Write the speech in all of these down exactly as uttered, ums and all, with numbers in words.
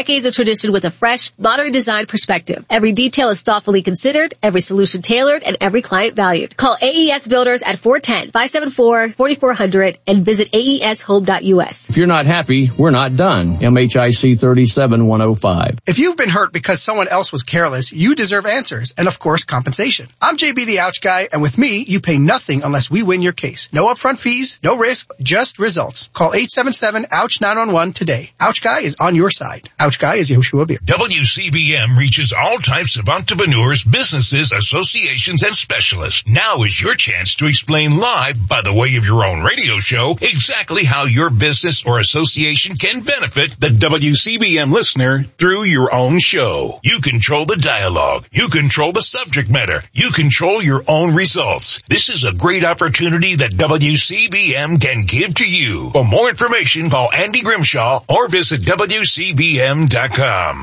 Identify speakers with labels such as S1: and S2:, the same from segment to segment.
S1: decades of tradition with a fresh, modern design perspective. Every detail is thoughtfully considered, every solution tailored, and every client valued. Call A E S Builders at four one zero, five seven four, four four zero zero and visit A E S home dot U S.
S2: If you're not happy, we're not done. M H I C thirty-seven one oh five.
S3: If you've been hurt because someone else was careless, you deserve answers and, of course, compensation. I'm J B the Ouch Guy, and with me, you pay nothing unless we win your case. No upfront fees, no risk, just results. Call eight seven seven, ouch, nine one one today. Ouch Guy is on your side. Ouch Guy is Yoshua Beer.
S4: W C B M reaches all types of entrepreneurs, businesses, associations, and specialists. Now is your chance to explain live, by the way of your own radio show, exactly how your business or association can benefit the W C B M listener through your own show. You control the dialogue. You control the subject matter. You control your own results. This is a great opportunity that W C B M can give to you. For more information, call Andy Grimshaw or visit W C B M dot com.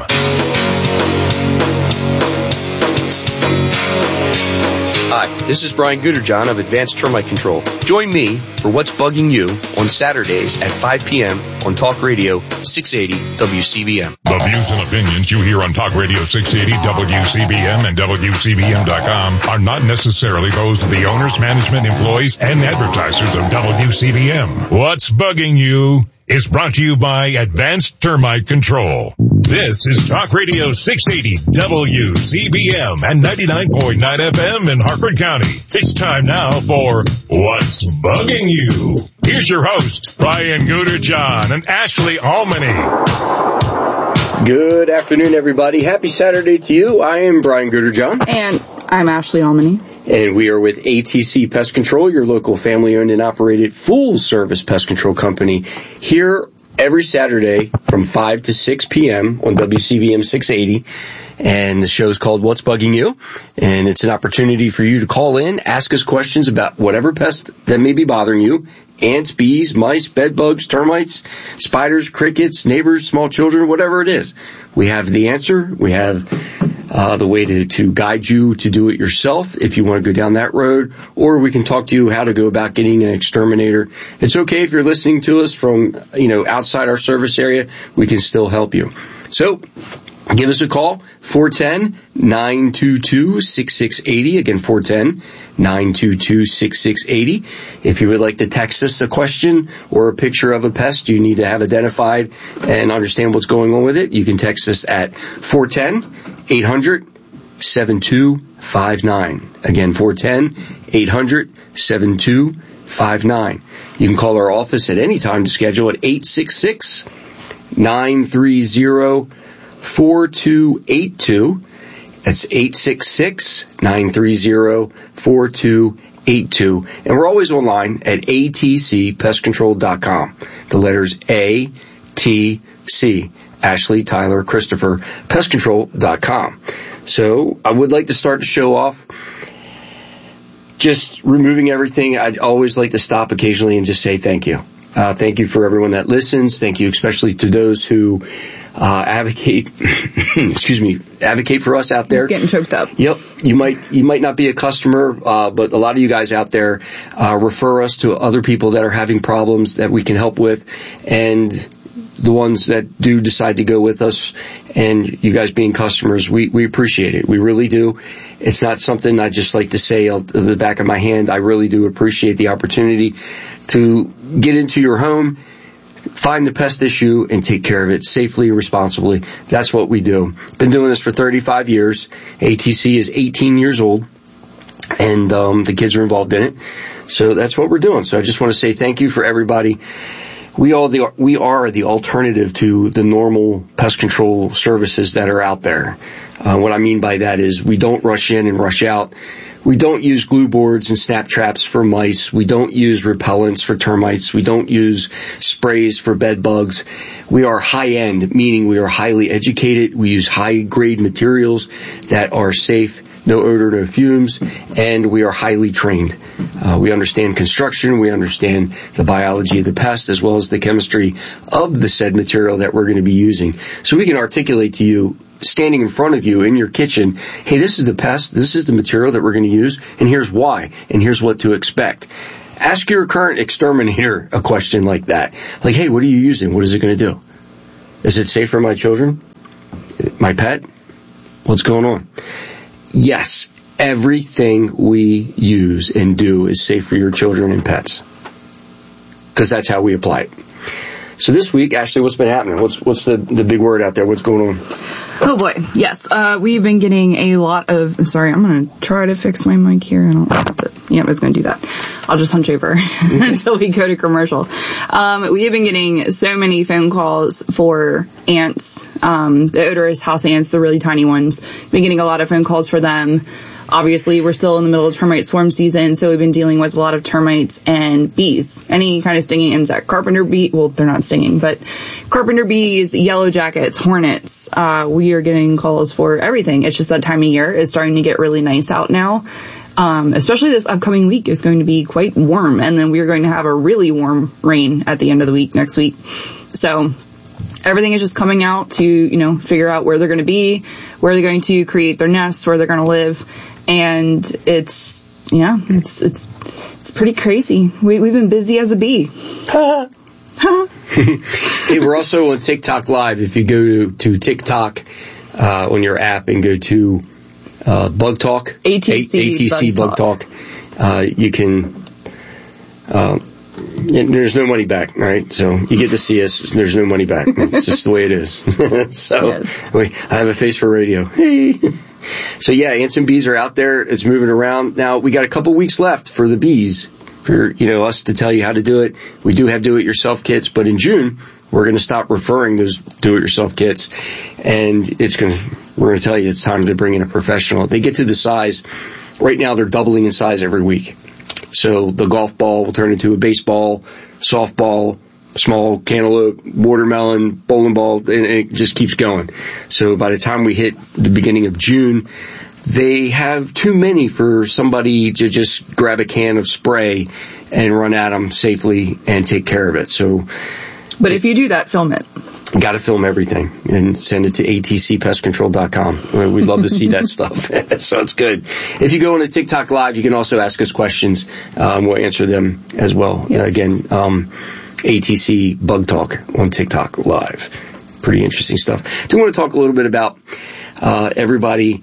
S5: Hi, this is Brian Gooderjohn of Advanced Termite Control. Join me for What's Bugging You on Saturdays at five p.m. on Talk Radio six eighty W C B M.
S4: The views and opinions you hear on Talk Radio six eighty W C B M and W C B M dot com are not necessarily those of the owners, management, employees, and advertisers of W C B M. What's Bugging You is brought to you by Advanced Termite Control. This is Talk Radio six eighty W C B M and ninety-nine point nine F M in Harford County. It's time now for What's Bugging You. Here's your host, Brian Gooderjohn and Ashley Almany.
S5: Good afternoon, everybody. Happy Saturday to you. I am Brian Gooderjohn.
S6: And I'm Ashley Almany.
S5: And we are with A T C Pest Control, your local family-owned and operated full-service pest control company, here every Saturday from five to six p.m. on W C B M six eighty. And the show's called What's Bugging You? And it's an opportunity for you to call in, ask us questions about whatever pest that may be bothering you. Ants, bees, mice, bed bugs, termites, spiders, crickets, neighbors, small children, whatever it is. We have the answer. We have uh the way to, to guide you to do it yourself if you want to go down that road, or we can talk to you how to go about getting an exterminator. It's okay if you're listening to us from, you know, outside our service area. We can still help you. So give us a call, four one zero, nine two two, six six eight zero. Again, four one zero, nine two two, six six eight zero. If you would like to text us a question or a picture of a pest you need to have identified and understand what's going on with it, you can text us at four one zero, eight hundred, seven two five nine. Again, four one zero, eight hundred, seven two five nine. You can call our office at any time to schedule at eight six six, nine three zero, four two eight two. That's eight six six, nine three zero, four two eight two. And we're always online at A T C pest control dot com. The letters A T C. Ashley, Tyler, Christopher, pest control dot com. So I would like to start the show off just removing everything. I'd always like to stop occasionally and just say thank you. Uh, thank you for everyone that listens. Thank you especially to those who uh advocate excuse me advocate for us out there.
S6: He's getting choked up.
S5: Yep. You might you might not be a customer, uh but a lot of you guys out there uh refer us to other people that are having problems that we can help with, and the ones that do decide to go with us, and you guys being customers, we we appreciate it. We really do. It's not something I just like to say out of the back of my hand. I really do appreciate the opportunity to get into your home, find the pest issue, and take care of it safely and responsibly. That's what we do. Been doing this for thirty-five years. A T C is eighteen years old, and um the kids are involved in it. So that's what we're doing. So I just want to say thank you for everybody. We all the we are the alternative to the normal pest control services that are out there. Uh, what I mean by that is we don't rush in and rush out. We don't use glue boards and snap traps for mice. We don't use repellents for termites. We don't use sprays for bed bugs. We are high-end, meaning we are highly educated. We use high-grade materials that are safe, no odor, no fumes, and we are highly trained. Uh, we understand construction. We understand the biology of the pest as well as the chemistry of the said material that we're going to be using. So we can articulate to you, standing in front of you in your kitchen, hey, this is the pest, this is the material that we're going to use, and here's why, and here's what to expect. Ask your current exterminator a question like that. Like, hey, what are you using? What is it going to do? Is it safe for my children? my pet? What's going on? Yes, everything we use and do is safe for your children and pets. Because that's how we apply it. So this week, Ashley, what's been happening? What's what's the, the big word out there? What's going on?
S6: Oh boy, yes. Uh, we've been getting a lot of, I'm sorry, I'm going to try to fix my mic here. I don't know what the, yeah, I was going to do that. I'll just hunch over until we go to commercial. Um, we have been getting so many phone calls for ants, um, the odorous house ants, the really tiny ones. We've been getting a lot of phone calls for them. Obviously, we're still in the middle of termite swarm season, so we've been dealing with a lot of termites and bees. Any kind of stinging insect. Carpenter bee, well, they're not stinging, but carpenter bees, yellow jackets, hornets. Uh, we are getting calls for everything. It's just that time of year. It's starting to get really nice out now. Um, especially this upcoming week is going to be quite warm, and then we're going to have a really warm rain at the end of the week next week. So everything is just coming out to, you know, figure out where they're going to be, where they're going to create their nests, where they're going to live. And it's, yeah, it's, it's, it's pretty crazy. We, we've been busy as a bee.
S5: Hey, we're also on TikTok Live. If you go to, to TikTok, uh, on your app and go to, uh, Bug Talk.
S6: A T C,
S5: A T C Bug, Bug Talk. Talk. Uh, you can, um, there's no money back, right? So you get to see us. There's no money back. It's just the way it is. So yes. Wait, I have a face for radio. Hey. So yeah, ants and bees are out there. It's moving around. Now we got a couple weeks left for the bees, for, you know, us to tell you how to do it. We do have do-it-yourself kits, but in June we're going to stop referring those do-it-yourself kits, and it's going to, we're going to tell you it's time to bring in a professional. They get to the size. Right now they're doubling in size every week. So the golf ball will turn into a baseball, softball, small cantaloupe, watermelon, bowling ball, and it just keeps going. So by the time we hit the beginning of June, they have too many for somebody to just grab a can of spray and run at them safely and take care of it. So,
S6: but if you do that, film it.
S5: Got to film everything and send it to A T C pest control dot com. We'd love to see that stuff. So it's good. If you go on to TikTok Live, you can also ask us questions. Um, we'll answer them as well. Yes. Uh, again, um, A T C Bug Talk on TikTok Live. Pretty interesting stuff. I do want to talk a little bit about uh everybody.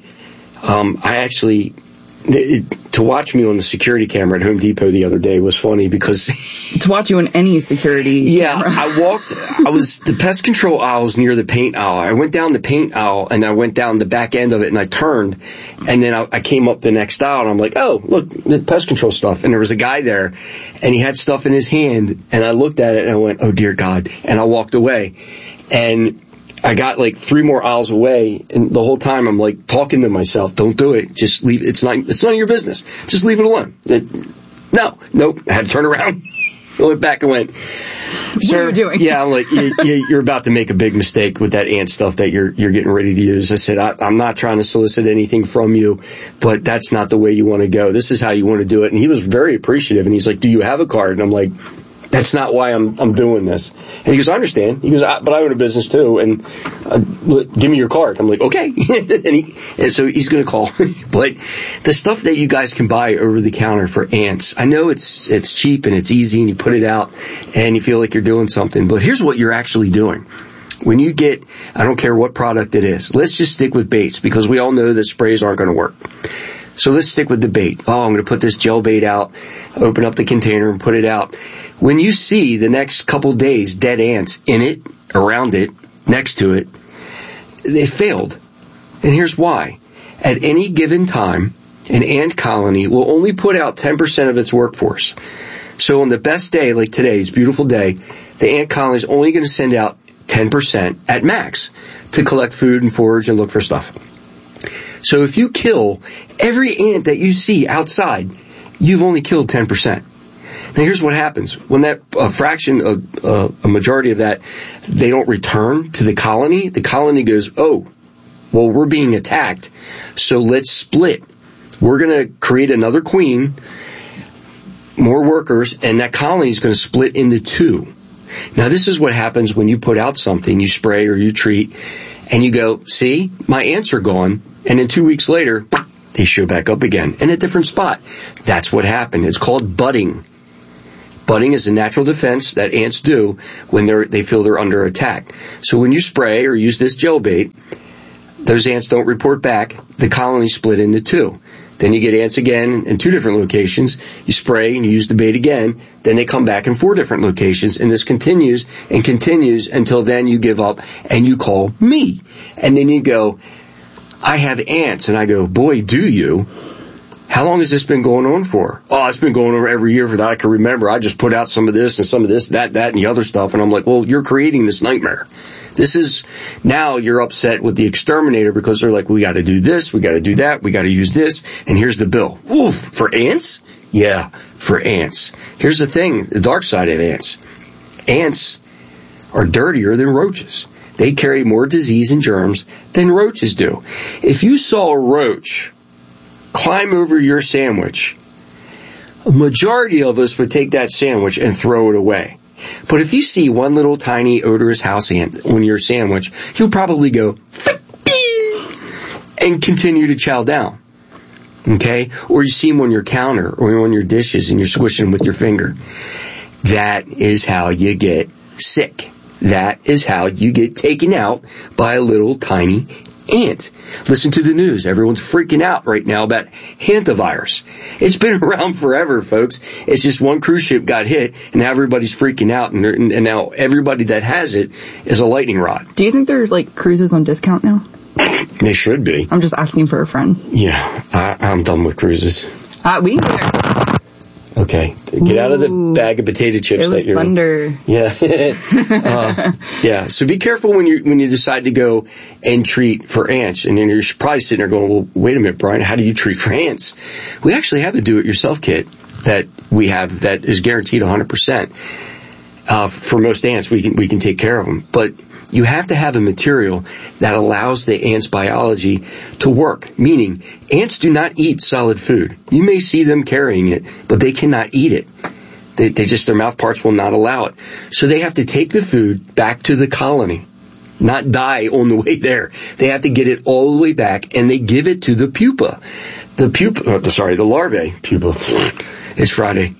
S5: Um I actually, it, to watch me on the security camera at Home Depot the other day was funny because
S6: to watch you on any security
S5: yeah,
S6: camera.
S5: I walked, I was, the pest control aisle's near the paint aisle. I went down the paint aisle and I went down the back end of it and I turned and then I, I came up the next aisle and I'm like, oh, look, the pest control stuff. And there was a guy there and he had stuff in his hand and I looked at it and I went, oh dear God. And I walked away and I got like three more aisles away, and the whole time I'm like talking to myself, don't do it. Just leave. It's not, it's none of your business. Just leave it alone. It, no, nope. I had to turn around. I went back and went,
S6: what are you doing?
S5: Yeah, I'm like, you, you, you're about to make a big mistake with that ant stuff that you're, you're getting ready to use. I said, I, I'm not trying to solicit anything from you, but that's not the way you want to go. This is how you want to do it. And he was very appreciative, and he's like, do you have a card? And I'm like, that's not why I'm I'm doing this. And he goes, I understand. He goes, I, but I own a business too, and uh, give me your card. I'm like, okay. and, he, and so he's going to call. But the stuff that you guys can buy over the counter for ants, I know it's it's cheap and it's easy, and you put it out and you feel like you're doing something. But here's what you're actually doing. When you get, I don't care what product it is, let's just stick with baits, because we all know that sprays aren't going to work. So let's stick with the bait. Oh, I'm going to put this gel bait out, open up the container and put it out. When you see the next couple days dead ants in it, around it, next to it, they failed. And here's why. At any given time, an ant colony will only put out ten percent of its workforce. So on the best day, like today's beautiful day, the ant colony is only going to send out ten percent at max to collect food and forage and look for stuff. So if you kill every ant that you see outside, you've only killed ten percent. Now here's what happens. When that uh, fraction, of, uh, a majority of that, they don't return to the colony, the colony goes, oh, well, we're being attacked, so let's split. We're going to create another queen, more workers, and that colony is going to split into two. Now this is what happens when you put out something, you spray or you treat, and you go, see, my ants are gone, and then two weeks later, they show back up again in a different spot. That's what happened. It's called budding. Budding is a natural defense that ants do when they're, they feel they're under attack. So when you spray or use this gel bait, those ants don't report back. The colony split into two. Then you get ants again in two different locations. You spray and you use the bait again. Then they come back in four different locations. And this continues and continues until then you give up and you call me. And then you go, I have ants. And I go, boy, do you? How long has this been going on for? Oh, it's been going on every year for that I can remember. I just put out some of this and some of this, that, that, and the other stuff. And I'm like, well, you're creating this nightmare. This is, now you're upset with the exterminator because they're like, we gotta do this, we gotta do that, we gotta use this, and here's the bill. Oof, for ants? Yeah, for ants. Here's the thing, the dark side of ants. Ants are dirtier than roaches. They carry more disease and germs than roaches do. If you saw a roach climb over your sandwich, a majority of us would take that sandwich and throw it away. But if you see one little tiny odorous house ant on your sandwich, you'll probably go, and continue to chow down. Okay? Or you see them on your counter or on your dishes and you're squishing them with your finger. That is how you get sick. That is how you get taken out by a little tiny ant. Listen to the news. Everyone's freaking out right now about hantavirus. It's been around forever, folks. It's just one cruise ship got hit, and now everybody's freaking out, and, and now everybody that has it is a lightning rod.
S6: Do you think there's, like, cruises on discount now?
S5: They should be.
S6: I'm just asking for a friend.
S5: Yeah, I, I'm done with cruises.
S6: Uh, we can go.
S5: Okay, get out of the bag of potato chips
S6: it was
S5: that you're
S6: thunder.
S5: In. Yeah, uh, yeah. So be careful when you when you decide to go and treat for ants, and then you're probably sitting there going, "Well, wait a minute, Brian, how do you treat for ants?" We actually have a do-it-yourself kit that we have that is guaranteed one hundred percent. Uh, for most ants, we can we can take care of them, but you have to have a material that allows the ant's biology to work, meaning ants do not eat solid food. You may see them carrying it, but they cannot eat it. They, they just, their mouth parts will not allow it. So they have to take the food back to the colony, not die on the way there. They have to get it all the way back, and they give it to the pupa. The pupa, oh, sorry, the larvae, pupa. It's Friday.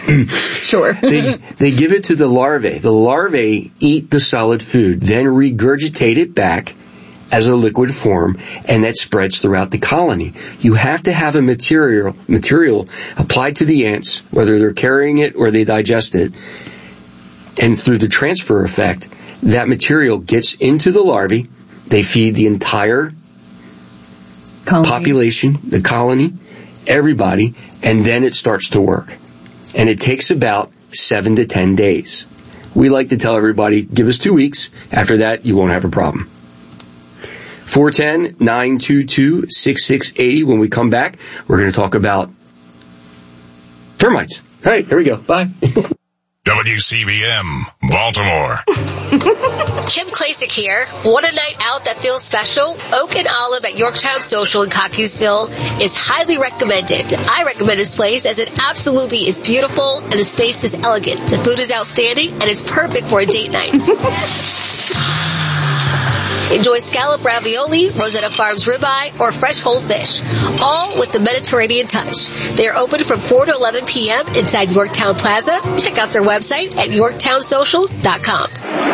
S6: Sure.
S5: they, they give it to the larvae. The larvae eat the solid food, then regurgitate it back as a liquid form, and that spreads throughout the colony. You have to have a material, material applied to the ants, whether they're carrying it or they digest it, and through the transfer effect, that material gets into the larvae. They feed the entire colony. population, the colony, everybody, and then it starts to work. And it takes about seven to ten days. We like to tell everybody, give us two weeks. After that, you won't have a problem. four one zero, nine two two, six six eight zero. When we come back, we're going to talk about termites. All right, here we go. Bye.
S4: W C B M, Baltimore.
S1: Kim Klasick here. Want a night out that feels special? Oak and Olive at Yorktown Social in Cockeysville is highly recommended. I recommend this place as it absolutely is beautiful and the space is elegant. The food is outstanding and is perfect for a date night. Enjoy scallop ravioli, Rosetta Farms ribeye, or fresh whole fish, all with the Mediterranean touch. They are open from four to eleven p.m. inside Yorktown Plaza. Check out their website at yorktown social dot com.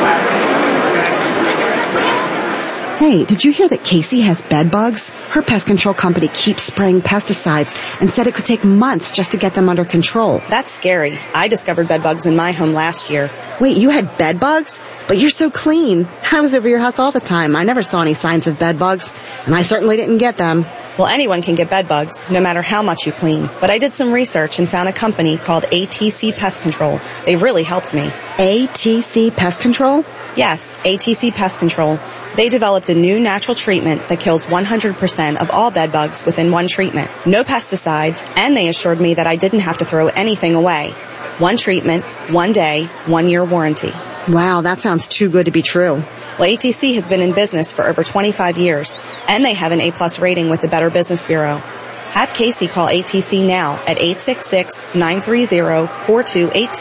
S7: Hey, did you hear that Casey has bed bugs? Her pest control company keeps spraying pesticides and said it could take months just to get them under control.
S8: That's scary. I discovered bed bugs in my home last year.
S7: Wait, you had bed bugs? But you're so clean. I was over your house all the time. I never saw any signs of bed bugs, and I certainly didn't get them.
S8: Well, anyone can get bed bugs, no matter how much you clean. But I did some research and found a company called A T C Pest Control. They've really helped me.
S7: A T C Pest Control?
S8: Yes, A T C Pest Control. They developed a new natural treatment that kills one hundred percent of all bed bugs within one treatment. No pesticides, and they assured me that I didn't have to throw anything away. One treatment, one day, one year warranty.
S7: Wow, that sounds too good to be true.
S8: Well, A T C has been in business for over twenty-five years, and they have an A plus rating with the Better Business Bureau. Have Casey call A T C now at eight six six, nine three zero, four two eight two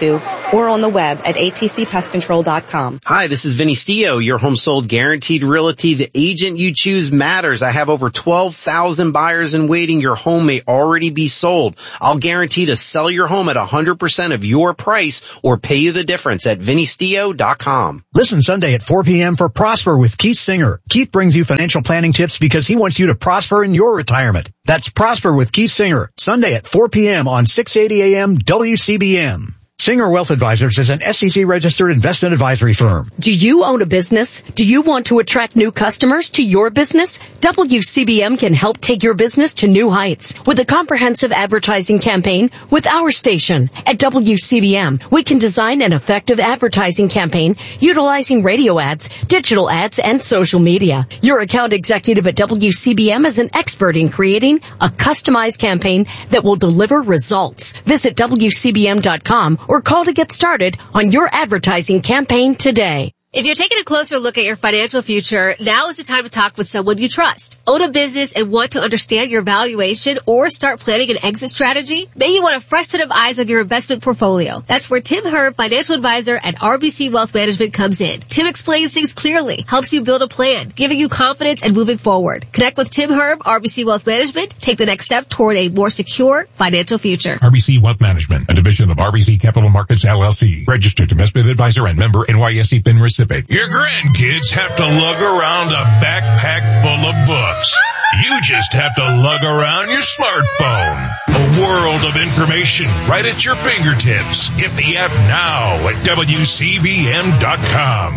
S8: or on the web at a t c pest control dot com.
S9: Hi, this is Vinny Stio, your home sold guaranteed realty. The agent you choose matters. I have over twelve thousand buyers in waiting. Your home may already be sold. I'll guarantee to sell your home at one hundred percent of your price or pay you the difference at vinny stio dot com.
S10: Listen Sunday at four p.m. for Prosper with Keith Singer. Keith brings you financial planning tips because he wants you to prosper in your retirement. That's Prosper with Keith Singer, Sunday at four p.m. on six eighty A M W C B M. Singer Wealth Advisors is an S E C registered investment advisory firm.
S11: Do you own a business? Do you want to attract new customers to your business? W C B M can help take your business to new heights with a comprehensive advertising campaign with our station. At W C B M, we can design an effective advertising campaign utilizing radio ads, digital ads, and social media. Your account executive at W C B M is an expert in creating a customized campaign that will deliver results. Visit W C B M dot com or call to get started on your advertising campaign today.
S1: If you're taking a closer look at your financial future, now is the time to talk with someone you trust. Own a business and want to understand your valuation or start planning an exit strategy? Maybe you want a fresh set of eyes on your investment portfolio. That's where Tim Herb, financial advisor at R B C Wealth Management, comes in. Tim explains things clearly, helps you build a plan, giving you confidence and moving forward. Connect with Tim Herb, R B C Wealth Management. Take the next step toward a more secure financial future.
S4: R B C Wealth Management, a division of R B C Capital Markets, L L C. Registered investment advisor and member N Y S E FINRA S I P C. Your grandkids have to lug around a backpack full of books. You just have to lug around your smartphone. A world of information right at your fingertips. Get the app now at W C B M dot com.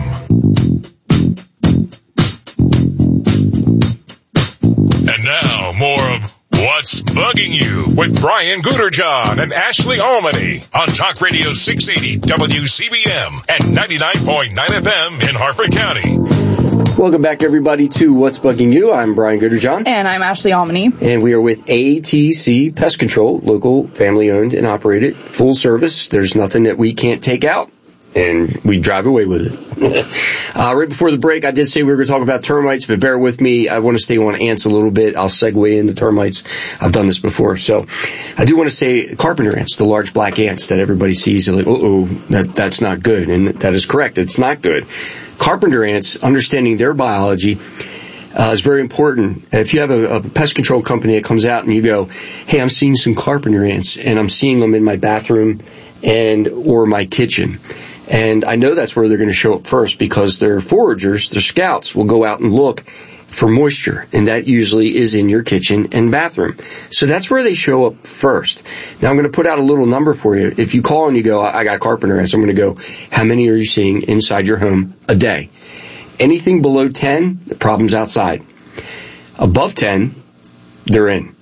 S4: And now, more of What's Bugging You with Brian Guterjohn and Ashley Almany on Talk Radio six eighty W C B M and ninety-nine point nine F M in Harford County.
S5: Welcome back, everybody, to What's Bugging You. I'm Brian Guterjohn.
S6: And I'm Ashley Almany.
S5: And we are with A T C Pest Control, local, family-owned and operated, full service. There's nothing that we can't take out. And we drive away with it. uh, right before the break, I did say we were going to talk about termites, but bear with me. I want to stay on ants a little bit. I'll segue into termites. I've done this before. So I do want to say carpenter ants, the large black ants that everybody sees. They're like, uh-oh, that, that's not good. And that is correct. It's not good. Carpenter ants, understanding their biology, uh, is very important. If you have a, a pest control company that comes out and you go, hey, I'm seeing some carpenter ants and I'm seeing them in my bathroom and or my kitchen. And I know that's where they're going to show up first because their foragers, their scouts, will go out and look for moisture. And that usually is in your kitchen and bathroom. So that's where they show up first. Now I'm going to put out a little number for you. If you call and you go, I got carpenter ants, I'm going to go, how many are you seeing inside your home a day? Anything below ten, the problem's outside. Above ten, they're in.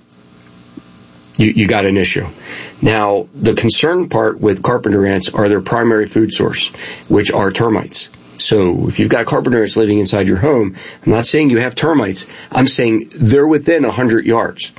S5: You, you got an issue. Now, the concern part with carpenter ants are their primary food source, which are termites. So if you've got carpenter ants living inside your home, I'm not saying you have termites. I'm saying they're within one hundred yards.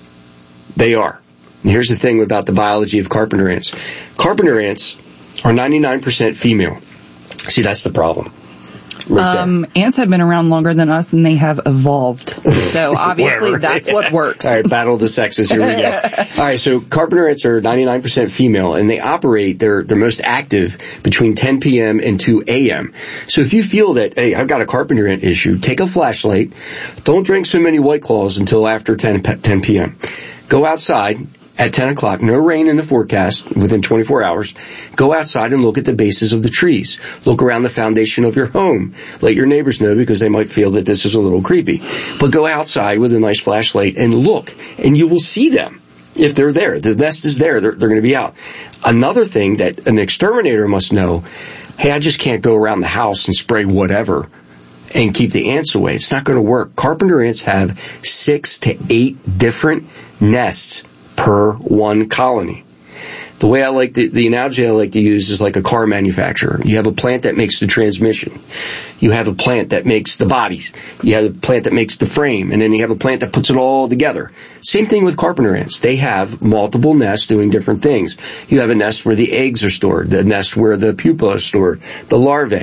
S5: They are. And here's the thing about the biology of carpenter ants. Carpenter ants are ninety-nine percent female. See, that's the problem. Right
S6: um, ants have been around longer than us and they have evolved. So obviously that's what works.
S5: All right, battle of the sexes. Here we go. All right, so carpenter ants are ninety-nine percent female and they operate, they're, they're most active between ten p.m. and two a.m. So if you feel that, hey, I've got a carpenter ant issue, take a flashlight. Don't drink so many White Claws until after ten p.m. Go outside. At ten o'clock, no rain in the forecast within twenty-four hours. Go outside and look at the bases of the trees. Look around the foundation of your home. Let your neighbors know because they might feel that this is a little creepy. But go outside with a nice flashlight and look, and you will see them. If they're there, the nest is there, they're, they're going to be out. Another thing that an exterminator must know, hey, I just can't go around the house and spray whatever and keep the ants away. It's not going to work. Carpenter ants have six to eight different nests per one colony. The way I like to, the analogy I like to use is like a car manufacturer. You have a plant that makes the transmission. You have a plant that makes the bodies. You have a plant that makes the frame. And then you have a plant that puts it all together. Same thing with carpenter ants. They have multiple nests doing different things. You have a nest where the eggs are stored, the nest where the pupa is stored, the larvae.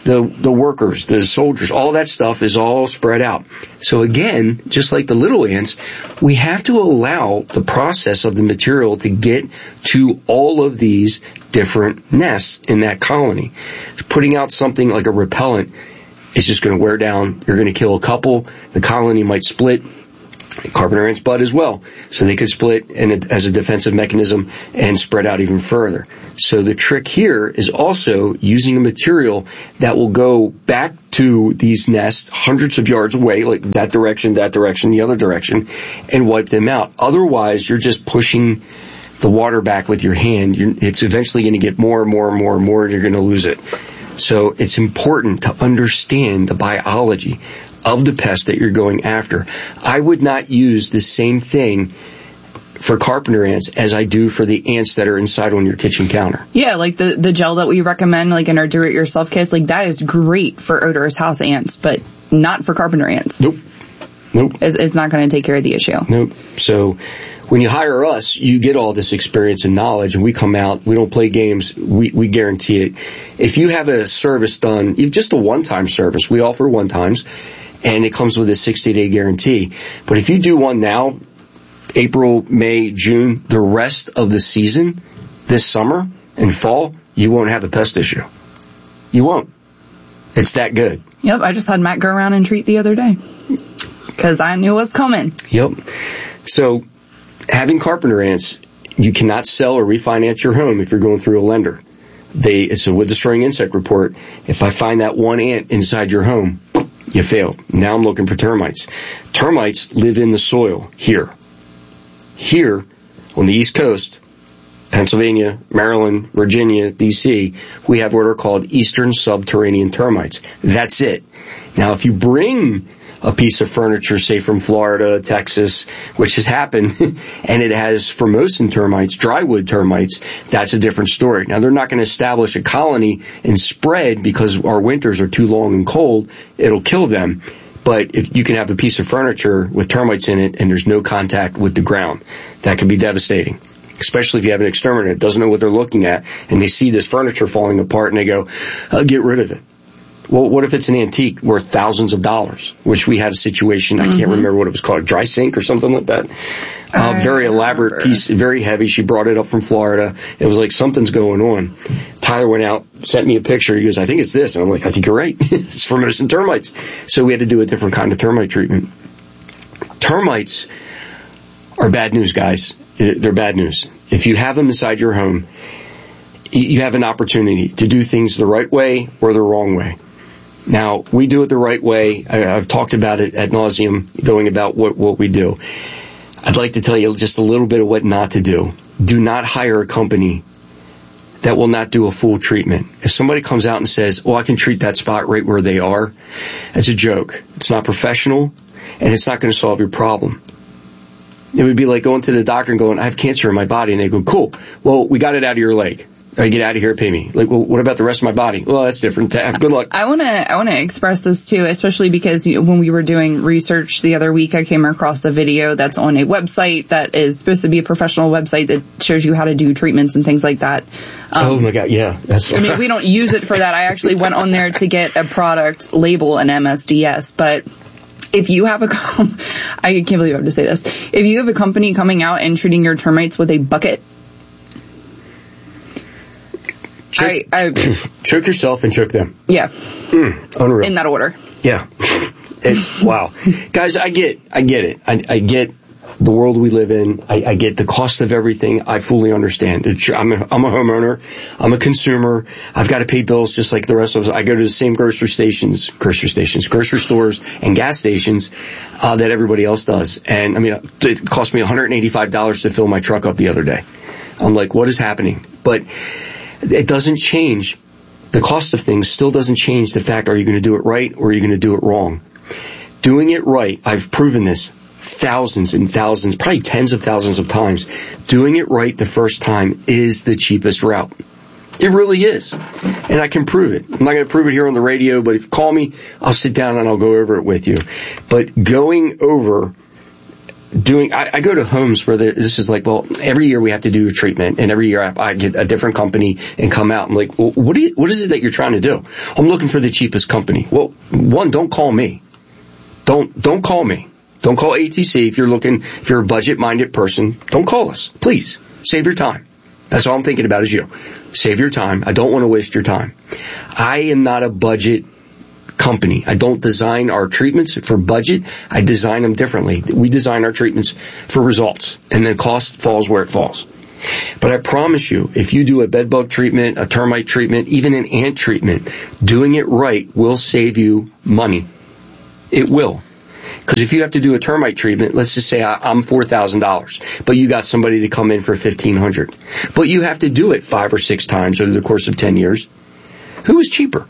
S5: the, the workers, the soldiers, all that stuff is all spread out. So again, just like the little ants, we have to allow the process of the material to get to all of these different nests in that colony. Putting out something like a repellent is just going to wear down. You're going to kill a couple. The colony might split. Carpenter ants bud as well. So they could split and as a defensive mechanism and spread out even further. So the trick here is also using a material that will go back to these nests hundreds of yards away, like that direction, that direction, the other direction, and wipe them out. Otherwise, you're just pushing the water back with your hand. You're, it's eventually going to get more and more and more and more, and you're going to lose it. So it's important to understand the biology of the pest that you're going after. I would not use the same thing for carpenter ants as I do for the ants that are inside on your kitchen counter.
S6: Yeah, like the, the gel that we recommend, like in our do-it-yourself kits, like that is great for odorous house ants, but not for carpenter ants.
S5: Nope. Nope.
S6: It's, it's not going to take care of the issue.
S5: Nope. So when you hire us, you get all this experience and knowledge, and we come out, we don't play games, we, we guarantee it. If you have a service done, just a one-time service, we offer one-times, and it comes with a sixty-day guarantee. But if you do one now, April, May, June, the rest of the season, this summer and fall, you won't have a pest issue. You won't. It's that good.
S6: Yep, I just had Matt go around and treat the other day. Because I knew it was coming.
S5: Yep. So, having carpenter ants, you cannot sell or refinance your home if you're going through a lender. They, it's a wood destroying insect report. If I find that one ant inside your home, you failed. Now I'm looking for termites. Termites live in the soil here. Here, on the East Coast, Pennsylvania, Maryland, Virginia, D C, we have what are called eastern subterranean termites. That's it. Now, if you bring a piece of furniture, say from Florida, Texas, which has happened, and it has Formosan termites, drywood termites, that's a different story. Now, they're not going to establish a colony and spread because our winters are too long and cold. It'll kill them. But if you can have a piece of furniture with termites in it and there's no contact with the ground, that can be devastating. Especially if you have an exterminator that doesn't know what they're looking at, and they see this furniture falling apart and they go, I'll get rid of it. Well, what if it's an antique worth thousands of dollars? Which we had a situation, I mm-hmm. can't remember what it was called, a dry sink or something like that. Uh, very elaborate remember. piece, very heavy. She brought it up from Florida. It was like, something's going on. Tyler went out, sent me a picture. He goes, I think it's this. And I'm like, I think you're right. It's Formosan termites. So we had to do a different kind of termite treatment. Termites are bad news, guys. They're bad news. If you have them inside your home, you have an opportunity to do things the right way or the wrong way. Now, we do it the right way. I, I've talked about it ad nauseum, going about what, what we do. I'd like to tell you just a little bit of what not to do. Do not hire a company that will not do a full treatment. If somebody comes out and says, well, I can treat that spot right where they are, that's a joke. It's not professional, and it's not going to solve your problem. It would be like going to the doctor and going, I have cancer in my body, and they go, cool. Well, we got it out of your leg. I get out of here, pay me. Like, well, what about the rest of my body? Well, that's different. Good luck.
S6: I want to, I want to express this too, especially because, you know, when we were doing research the other week, I came across a video that's on a website that is supposed to be a professional website that shows you how to do treatments and things like that. Um,
S5: oh my God, yeah. That's
S6: I mean, we don't use it for that. I actually went on there to get a product label and M S D S, but if you have a, com- I can't believe I have to say this. If you have a company coming out and treating your termites with a bucket,
S5: Choke,
S6: I, I,
S5: choke yourself and choke them.
S6: Yeah.
S5: Mm, unreal.
S6: In that order.
S5: Yeah. It's, wow. Guys, I get, I get it. I, I get the world we live in. I, I get the cost of everything. I fully understand. It's, I'm a, I'm a homeowner. I'm a consumer. I've got to pay bills just like the rest of us. I go to the same grocery stations, grocery stations, grocery stores and gas stations, uh, that everybody else does. And I mean, it cost me one hundred eighty-five dollars to fill my truck up the other day. I'm like, what is happening? But it doesn't change. The cost of things still doesn't change the fact, are you going to do it right or are you going to do it wrong? Doing it right, I've proven this thousands and thousands, probably tens of thousands of times. Doing it right the first time is the cheapest route. It really is. And I can prove it. I'm not going to prove it here on the radio, but if you call me, I'll sit down and I'll go over it with you. But going over doing, I, I go to homes where there, this is like, well, every year we have to do a treatment, and every year I, I get a different company and come out. I'm like, well, what do you, what is it that you're trying to do? I'm looking for the cheapest company. Well, one, don't call me. Don't, don't call me. Don't call A T C if you're looking, if you're a budget-minded person. Don't call us. Please. Save your time. That's all I'm thinking about is you. Save your time. I don't want to waste your time. I am not a budget company. I don't design our treatments for budget. I design them differently. We design our treatments for results, and then cost falls where it falls. But I promise you, if you do a bed bug treatment, a termite treatment, even an ant treatment, doing it right will save you money. It will. Because if you have to do a termite treatment, let's just say I, I'm four thousand dollars, but you got somebody to come in for fifteen hundred dollars. But you have to do it five or six times over the course of ten years. Who is cheaper?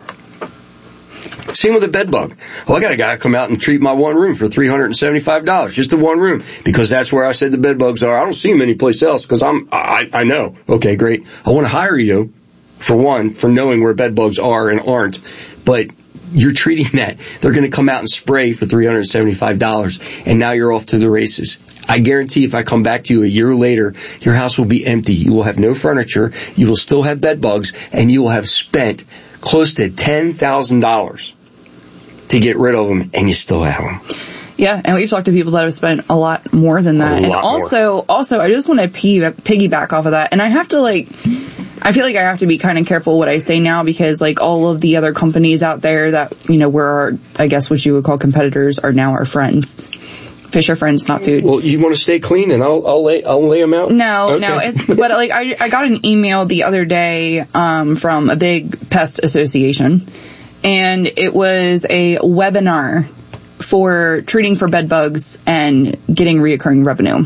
S5: Same with a bed bug. Well, I got a guy come out and treat my one room for three hundred seventy-five dollars, just the one room, because that's where I said the bed bugs are. I don't see them anyplace else because I'm, I, I know. Okay, great. I want to hire you, for one, for knowing where bed bugs are and aren't, but you're treating that. They're going to come out and spray for three hundred seventy-five dollars, and now you're off to the races. I guarantee if I come back to you a year later, your house will be empty. You will have no furniture. You will still have bed bugs, and you will have spent close to ten thousand dollars to get rid of them, and you still have them.
S6: Yeah, and we've talked to people that have spent a lot more than that. And also, more. also, I just want to piggyback off of that, and I have to like, I feel like I have to be kind of careful what I say now because like all of the other companies out there that, you know, were our, I guess what you would call competitors are now our friends. Fish are friends, not food.
S5: Well, you want to stay clean and I'll, I'll lay, I'll lay them out?
S6: No,
S5: okay.
S6: no, it's, but like I, I got an email the other day, um, from a big pest association, and it was a webinar for treating for bed bugs and getting reoccurring revenue.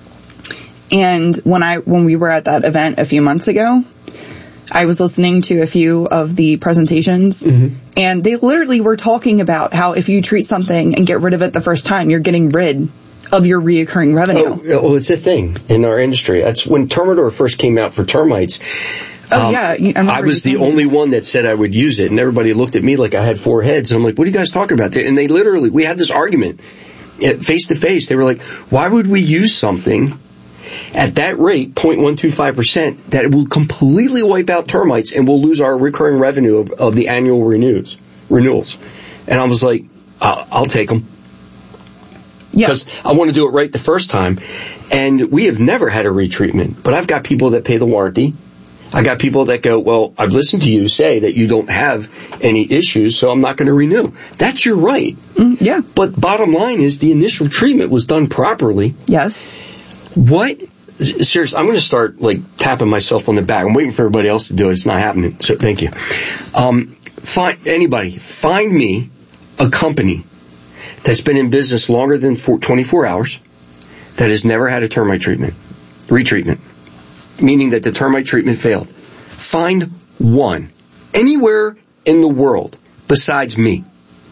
S6: And when I, when we were at that event a few months ago, I was listening to a few of the presentations, mm-hmm. and they literally were talking about how if you treat something and get rid of it the first time, you're getting rid of your reoccurring revenue.
S5: Oh, well, it's a thing in our industry. That's when Termidor first came out for termites.
S6: Oh,
S5: um,
S6: yeah. I,
S5: I was the only one that said I would use it, and everybody looked at me like I had four heads. And I'm like, what are you guys talking about? And they literally, we had this argument face to face. They were like, why would we use something at that rate, zero point one two five percent, that will completely wipe out termites and we'll lose our recurring revenue of, of the annual renews, renewals? And I was like, I'll, I'll take them. Because yeah. I want to do it right the first time. And we have never had a retreatment, but I've got people that pay the warranty. I got people that go, well, I've listened to you say that you don't have any issues, so I'm not going to renew. That's your right.
S6: Mm, yeah.
S5: But bottom line is the initial treatment was done properly.
S6: Yes.
S5: What? Seriously, I'm going to start, like, tapping myself on the back. I'm waiting for everybody else to do it. It's not happening, so thank you. Um, find, anybody, find me a company that's been in business longer than twenty-four hours that has never had a termite treatment, retreatment. Meaning that the termite treatment failed. Find one anywhere in the world besides me.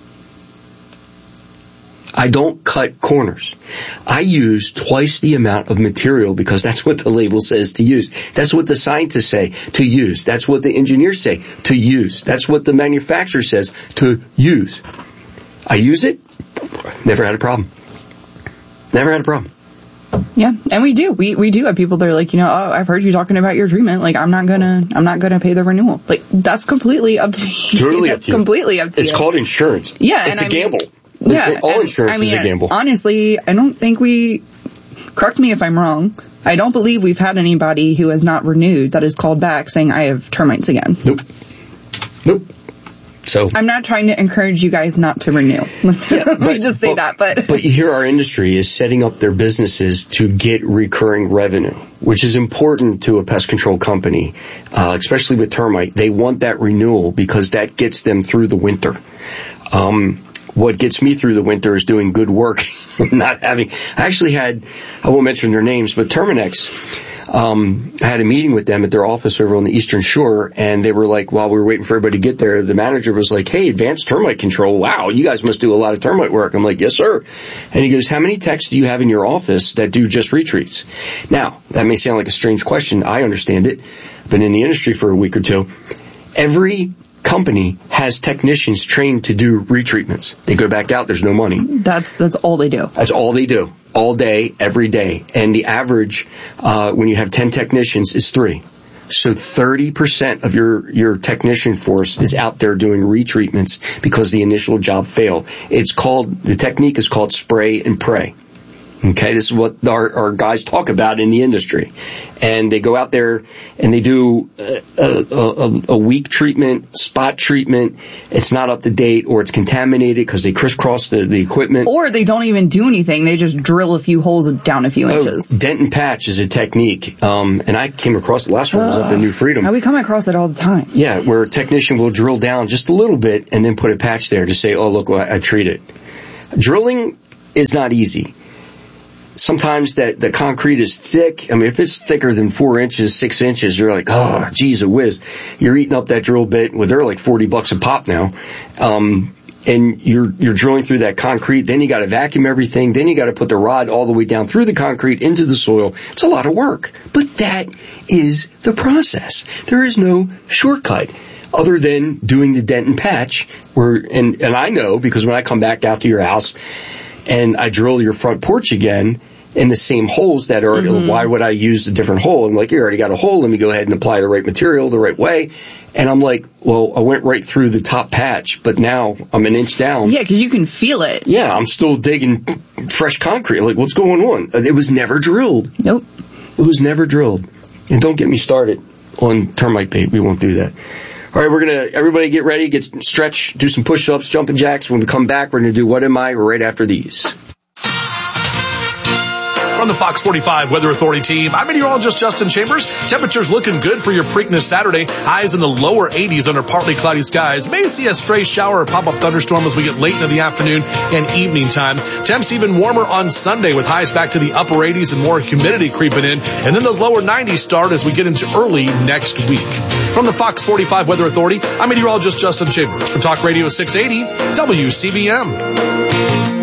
S5: I don't cut corners. I use twice the amount of material because that's what the label says to use. That's what the scientists say to use. That's what the engineers say to use. That's what the manufacturer says to use. I use it. Never had a problem. Never had a problem.
S6: Yeah, and we do. We we do have people that are like, you know, oh, I've heard you talking about your treatment. Like, I'm not gonna, I'm not gonna pay the renewal. Like, that's completely up to you.
S5: Totally
S6: that's
S5: up to you.
S6: completely up to
S5: it's
S6: you.
S5: It's called insurance.
S6: Yeah,
S5: it's
S6: and
S5: a
S6: I
S5: gamble.
S6: Mean, yeah,
S5: all
S6: and,
S5: insurance
S6: I mean,
S5: is a gamble.
S6: Honestly, I don't think we. Correct me if I'm wrong. I don't believe we've had anybody who has not renewed that has called back saying I have termites again.
S5: Nope. Nope. So
S6: I'm not trying to encourage you guys not to renew.
S5: Yeah,
S6: Let
S5: but,
S6: me just say
S5: but,
S6: that. But
S5: but here our industry is setting up their businesses to get recurring revenue, which is important to a pest control company, uh, especially with termite. They want that renewal because that gets them through the winter. Um, what gets me through the winter is doing good work, not having. I actually had, I won't mention their names, but Terminex. Um, I had a meeting with them at their office over on the Eastern Shore, and they were like, while we were waiting for everybody to get there, the manager was like, hey, advanced termite control, wow, you guys must do a lot of termite work. I'm like, yes, sir. And he goes, how many techs do you have in your office that do just retreats? Now, that may sound like a strange question. I understand it. I've been in the industry for a week or two. Every company has technicians trained to do retreatments. They go back out, there's no money.
S6: That's that's all they do.
S5: That's all they do. All day, every day. And the average, uh, when you have ten technicians, is three. So thirty percent of your, your technician force is out there doing retreatments because the initial job failed. It's called, the technique is called spray and pray. Okay, this is what our, our guys talk about in the industry. And they go out there and they do a, a, a, a weak treatment, spot treatment. It's not up to date, or it's contaminated because they crisscross the, the equipment.
S6: Or they don't even do anything. They just drill a few holes down a few
S5: oh,
S6: inches.
S5: Dent and patch is a technique. Um, and I came across it last one was up in New Freedom.
S6: How we come across it all the time.
S5: Yeah, where a technician will drill down just a little bit and then put a patch there to say, oh, look, I, I treat it. Drilling is not easy. Sometimes that the concrete is thick. I mean, if it's thicker than four inches, six inches, you're like, oh, geez, a whiz. You're eating up that drill bit. Well, they're like forty bucks a pop now. Um, and you're, you're drilling through that concrete. Then you got to vacuum everything. Then you got to put the rod all the way down through the concrete into the soil. It's a lot of work. But that is the process. There is no shortcut other than doing the dent and patch where, and, and I know because when I come back out to your house and I drill your front porch again, in the same holes that are, mm-hmm. why would I use a different hole? I'm like, you already got a hole. Let me go ahead and apply the right material the right way. And I'm like, well, I went right through the top patch, but now I'm an inch down.
S6: Yeah, because you can feel it.
S5: Yeah, I'm still digging fresh concrete. Like, what's going on? It was never drilled.
S6: Nope.
S5: It was never drilled. And don't get me started on termite bait. We won't do that. All right, we're going to, everybody get ready, get stretch, do some push-ups, jumping jacks. When we come back, we're going to do What Am I right after these.
S12: From the Fox forty-five Weather Authority team, I'm meteorologist Justin Chambers. Temperatures looking good for your Preakness Saturday. Highs in the lower eighties under partly cloudy skies. May see a stray shower or pop-up thunderstorm as we get late into the afternoon and evening time. Temps even warmer on Sunday with highs back to the upper eighties and more humidity creeping in. And then those lower nineties start as we get into early next week. From the Fox forty-five Weather Authority, I'm meteorologist Justin Chambers for Talk Radio six eighty W C B M.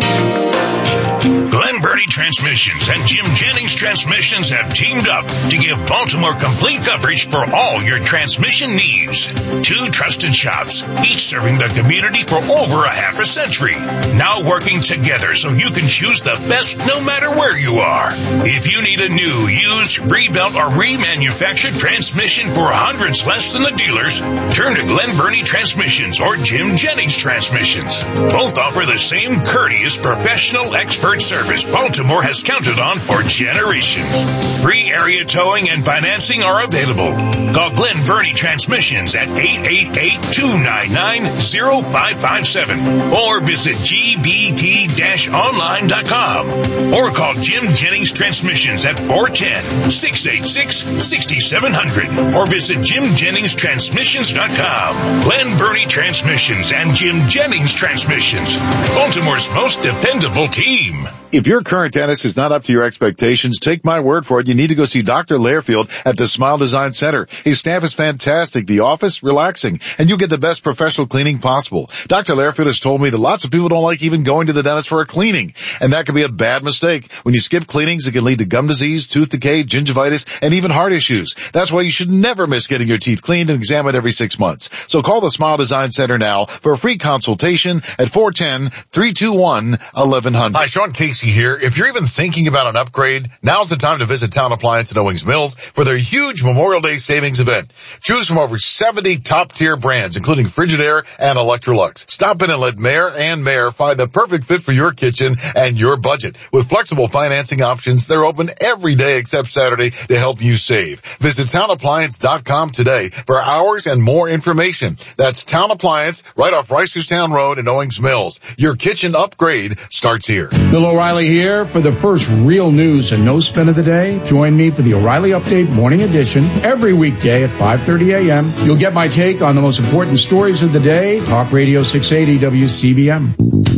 S4: Glen Burnie Transmissions and Jim Jennings Transmissions have teamed up to give Baltimore complete coverage for all your transmission needs. Two trusted shops, each serving the community for over a half a century. Now working together so you can choose the best no matter where you are. If you need a new, used, rebuilt, or remanufactured transmission for hundreds less than the dealers, turn to Glen Burnie Transmissions or Jim Jennings Transmissions. Both offer the same courteous, professional, expert service Baltimore has counted on for generations. Free area towing and financing are available. Call Glen Burnie Transmissions at eight eight eight, two nine nine, zero five five seven or visit G B T online dot com or call Jim Jennings Transmissions at four one zero, six eight six, six seven zero zero or visit Jim Jennings Transmissions dot com. Glen Burnie Transmissions and Jim Jennings Transmissions, Baltimore's most dependable team.
S13: If your current dentist is not up to your expectations, take my word for it. You need to go see Doctor Lairfield at the Smile Design Center. His staff is fantastic. The office, relaxing. And you'll get the best professional cleaning possible. Doctor Lairfield has told me that lots of people don't like even going to the dentist for a cleaning. And that can be a bad mistake. When you skip cleanings, it can lead to gum disease, tooth decay, gingivitis, and even heart issues. That's why you should never miss getting your teeth cleaned and examined every six months. So call the Smile Design Center now for a free consultation at four one zero, three two one, one one zero zero.
S14: Hi, Sean Casey here. If you're even thinking about an upgrade, now's the time to visit Town Appliance in Owings Mills for their huge Memorial Day savings event. Choose from over seventy top-tier brands, including Frigidaire and Electrolux. Stop in and let Mayor and Mayor find the perfect fit for your kitchen and your budget. With flexible financing options, they're open every day except Saturday to help you save. Visit town appliance dot com today for hours and more information. That's Town Appliance, right off Reisterstown Road in Owings Mills. Your kitchen upgrade starts here.
S2: Bill O'Reilly here for the first real news and no spin of the day. Join me for the O'Reilly Update Morning Edition every weekday at five thirty a.m. You'll get my take on the most important stories of the day. Talk Radio six eighty W C B M.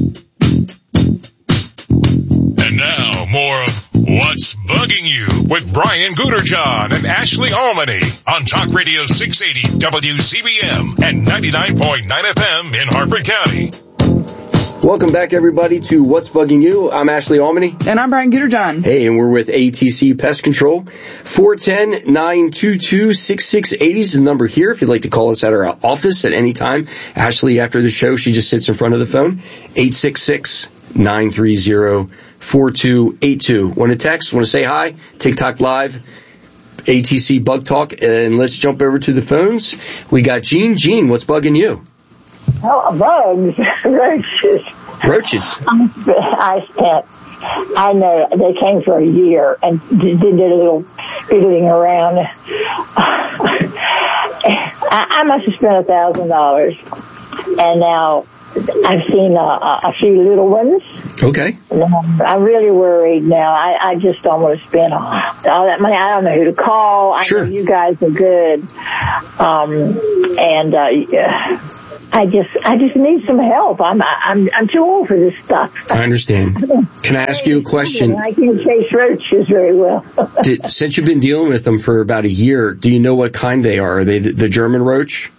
S4: And now, more of What's Bugging You with Brian Guterjohn and Ashley Almany on Talk Radio six eighty W C B M and ninety-nine point nine F M in Harford County.
S5: Welcome back, everybody, to What's Bugging You. I'm Ashley Albany.
S6: And I'm Brian Gooderjohn.
S5: Hey, and we're with A T C Pest Control. four one zero, nine two two, six six eight zero is the number here if you'd like to call us at our office at any time. Ashley, after the show, she just sits in front of the phone. eight six six, nine three zero, four two eight two. Want to text? Want to say hi? TikTok Live, A T C Bug Talk. And let's jump over to the phones. We got Gene. Gene, what's bugging you?
S15: Oh, bugs, roaches.
S5: Roaches.
S15: I spent, I know, they came for a year and did, did a little fiddling around. I, I must have spent a thousand dollars, and now I've seen a, a, a few little ones.
S5: Okay.
S15: I'm really worried now. I, I just don't want to spend all, all that money. I don't know who to call. I
S5: Sure.
S15: know you guys are good. Um, and, uh, yeah. I just, I just need some help. I'm, I'm, I'm too old for this stuff.
S5: I understand. Can I ask you a question?
S15: I can't chase roaches very well.
S5: Did, since you've been dealing with them for about a year, do you know what kind they are? Are they the, the German roach?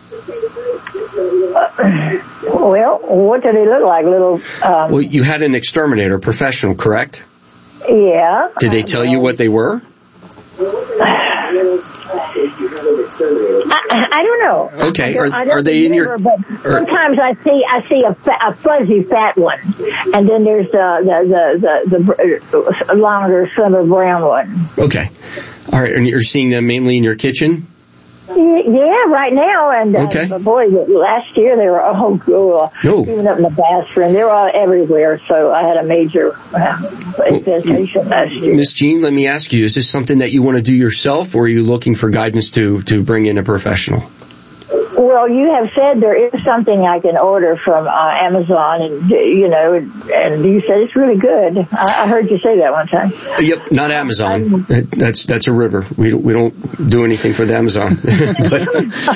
S15: Uh, well, what do they look like? Little, um,
S5: Well, you had an exterminator, professional, correct?
S15: yeah.
S5: Did they tell you what they were?
S15: I, I don't know.
S5: Okay.
S15: I
S5: Are,
S15: don't, I don't
S5: are they in your...
S15: remember, But sometimes I see I see a, fa- a fuzzy fat one, and then there's the the the the, the, the longer, slimmer brown one.
S5: Okay. All right. And you're seeing them mainly in your kitchen?
S15: Yeah, right now, and uh,
S5: Okay.
S15: boy, last year they were oh, oh,
S5: Oh.
S15: even up in the bathroom. They were all everywhere. So I had a major uh, infestation last year.
S5: Miss Jean, let me ask you, is this something that you want to do yourself, or are you looking for guidance to, to bring in a professional?
S15: Well, you have said there is something I can order from uh, Amazon, and you know, and you said it's really good. I, I heard you say that one time.
S5: Yep, not Amazon. That- That's that's a river. We don't, we don't do anything for the Amazon. but,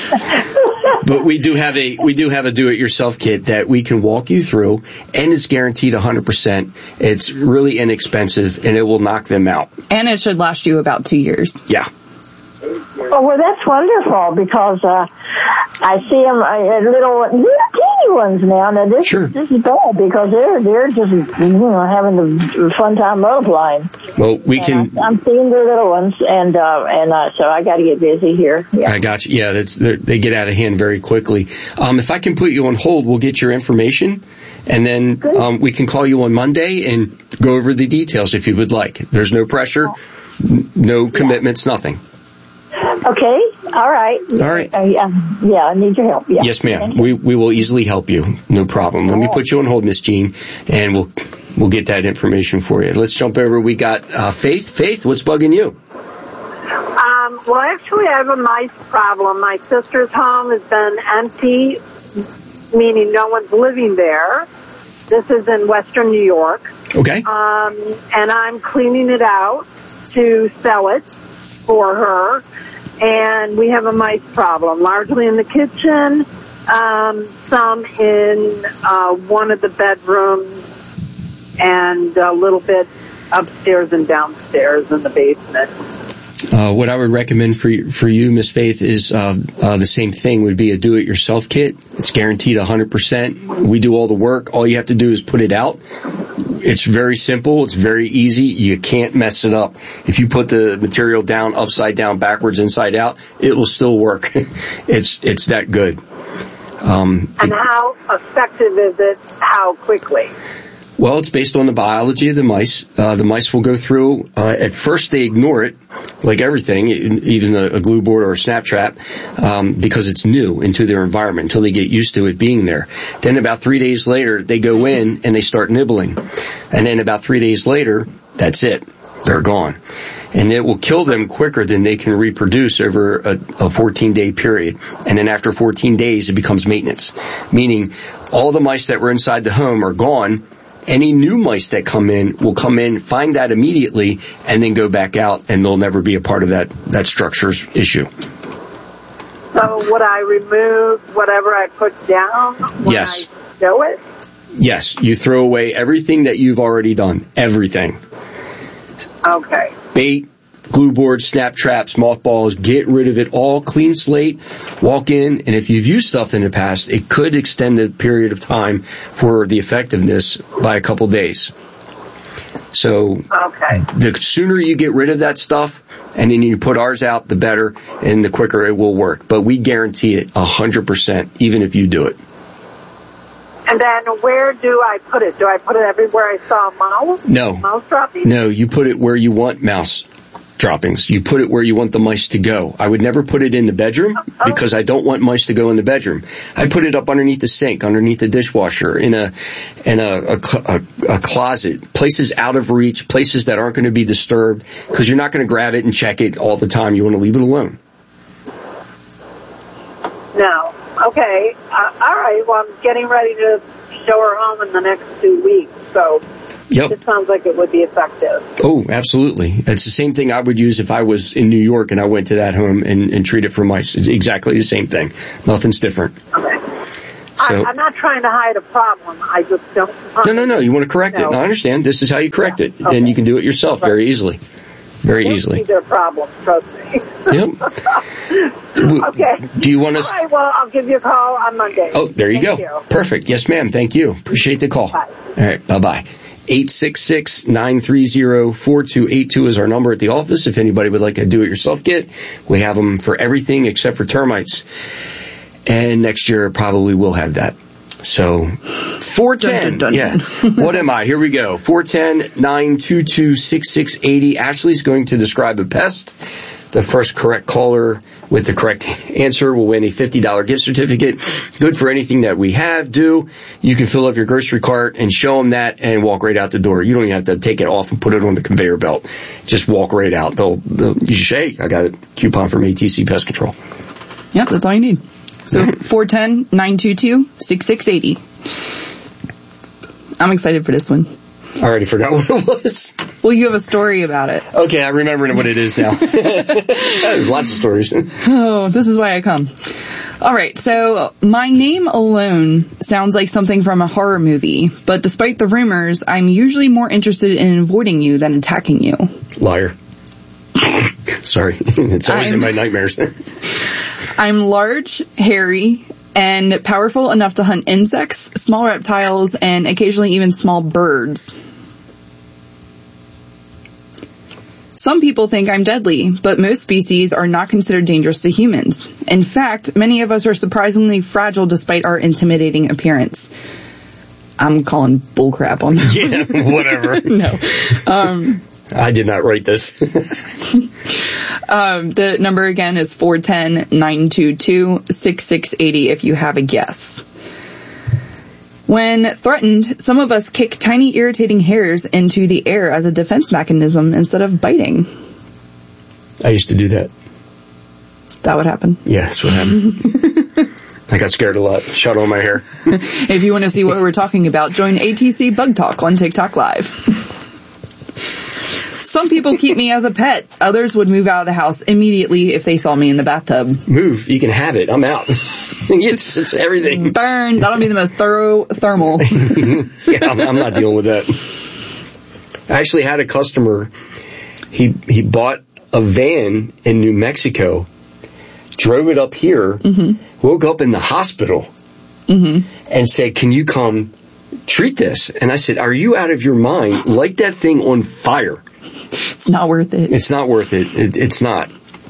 S5: but we do have a we do have a do-it-yourself kit that we can walk you through, and it's guaranteed one hundred percent. It's really inexpensive, and it will knock them out.
S6: And it should last you about two years.
S5: Yeah.
S15: Oh, well, that's wonderful because uh, I see them uh, little, little teeny ones now. Now this
S5: Sure.
S15: this is bad because they're they're just you know having a fun time multiplying.
S5: Well, we can.
S15: And I, I'm seeing the little ones, and uh, and uh, so I got to get busy here. Yeah.
S5: I got you. Yeah, that's they're- they get out of hand very quickly. Um, if I can put you on hold, we'll get your information, and then um, we can call you on Monday and go over the details if you would like. There's no pressure, n- no commitments, nothing.
S15: Okay. All right.
S5: All right.
S15: Uh, yeah, yeah, I need your help. Yeah.
S5: Yes, ma'am. We we will easily help you. No problem. Let me put you on hold, Miss Jean, and we'll we'll get that information for you. Let's jump over. We got uh, Faith. Faith, what's bugging you?
S16: Um, well, actually, I have a mice problem. My sister's home has been empty, meaning no one's living there. This is in Western New York.
S5: Okay.
S16: Um, and I'm cleaning it out to sell it for her. And we have a mice problem, largely in the kitchen, um, some in uh, one of the bedrooms, and a little bit upstairs and downstairs in the basement.
S5: Uh, what I would recommend for you, for you, Miss Faith, is uh, uh, the same thing. Would be a do-it-yourself kit. It's guaranteed one hundred percent. We do all the work. All you have to do is put it out. It's very simple. It's very easy. You can't mess it up. If you put the material down, upside down, backwards, inside out, it will still work. it's it's that good. Um,
S16: And how effective is it? How quickly?
S5: Well, it's based on the biology of the mice. Uh, the mice will go through, uh, at first they ignore it, like everything, even a, a glue board or a snap trap, um, because it's new into their environment until they get used to it being there. Then about three days later, they go in and they start nibbling. And then about three days later, that's it. They're gone. And it will kill them quicker than they can reproduce over a, a fourteen-day period. And then after fourteen days, it becomes maintenance, meaning all the mice that were inside the home are gone. Any new mice that come in will come in, find that immediately, and then go back out, and they'll never be a part of that, that structure's issue.
S16: So would I remove whatever I put down when
S5: Yes.
S16: I show it?
S5: Yes, you throw away everything that you've already done. Everything.
S16: Okay.
S5: Bait, glue boards, snap traps, mothballs. Get rid of it all. Clean slate. Walk in, and if you've used stuff in the past, it could extend the period of time for the effectiveness by a couple days. So
S16: okay.
S5: The sooner you get rid of that stuff and then you put ours out, the better, and the quicker it will work. But we guarantee it one hundred percent, even if you do it.
S16: And then where do I put it? Do I put it everywhere I saw a mouse?
S5: No.
S16: Mouse droppings?
S5: No, you put it where you want mouse droppings. You put it where you want the mice to go. I would never put it in the bedroom because I don't want mice to go in the bedroom. I put it up underneath the sink, underneath the dishwasher, in a in a, a, a, a closet, places out of reach, places that aren't going to be disturbed, because you're not going to grab it and check it all the time. You want to leave it alone.
S16: No. Okay. Uh, all right. Well, I'm getting ready to show her home in the next two weeks, so
S5: yep.
S16: It sounds like it would be effective.
S5: Oh, absolutely. It's the same thing I would use if I was in New York and I went to that home and, and treat it for mice. It's exactly the same thing. Nothing's different.
S16: Okay.
S5: So,
S16: I, I'm not trying to hide a problem. I just don't.
S5: No, no, no. You want to correct
S16: no.
S5: it. No, I understand. This is how you correct
S16: yeah.
S5: it.
S16: Okay.
S5: And you can do it yourself very easily. Very easily.
S16: These are problems, trust me.
S5: Yep.
S16: Okay.
S5: Do you want us?
S16: All right, well, I'll give you a call on Monday.
S5: Oh, there you
S16: Thank
S5: go.
S16: You.
S5: Perfect. Yes, ma'am. Thank you. Appreciate the call.
S16: Bye.
S5: All right. Bye-bye. eight six six, nine three zero, four two eight two is our number at the office. If anybody would like a do-it-yourself kit, we have them for everything except for termites. And next year probably will have that. So, four ten, dun, dun, dun. Yeah. What am I? Here we go. four one zero, nine two two, six six eight zero. Ashley's going to describe a pest. The first correct caller with the correct answer will win a fifty dollars gift certificate. Good for anything that we have, do. You can fill up your grocery cart and show them that and walk right out the door. You don't even have to take it off and put it on the conveyor belt. Just walk right out. They'll, they'll you say, hey, I got a coupon from A T C Pest Control.
S6: Yep, that's all you need. So, four one zero, nine two two, six six eight zero. I'm excited for this one.
S5: I already forgot what it was.
S6: Well, you have a story about it.
S5: Okay, I remember what it is now. Lots of stories.
S6: Oh, this is why I come. All right, so my name alone sounds like something from a horror movie, but despite the rumors, I'm usually more interested in avoiding you than attacking you.
S5: Liar. Sorry, it's always I'm, in my nightmares.
S6: I'm large, hairy, and powerful enough to hunt insects, small reptiles, and occasionally even small birds. Some people think I'm deadly, but most species are not considered dangerous to humans. In fact, many of us are surprisingly fragile despite our intimidating appearance. I'm calling bullcrap on that.
S5: Yeah, whatever.
S6: No. Um,
S5: I did not write this.
S6: um, the number again is four one zero, nine two two, six six eight zero if you have a guess. When threatened, some of us kick tiny irritating hairs into the air as a defense mechanism instead of biting.
S5: I used to do that.
S6: That would happen?
S5: Yeah, that's what happened. I got scared a lot. Shot on my hair.
S6: If you want to see what we're talking about, join A T C Bug Talk on TikTok Live. Some people keep me as a pet. Others would move out of the house immediately if they saw me in the bathtub.
S5: Move. You can have it. I'm out. it's, it's everything.
S6: Burn. That'll be the most thorough thermal.
S5: Yeah, I'm, I'm not dealing with that. I actually had a customer. He, he bought a van in New Mexico, drove it up here, mm-hmm. woke up in the hospital, mm-hmm. and said, can you come treat this? And I said, are you out of your mind? Light that thing on fire.
S6: It's not worth it.
S5: It's not worth it. it. It's not.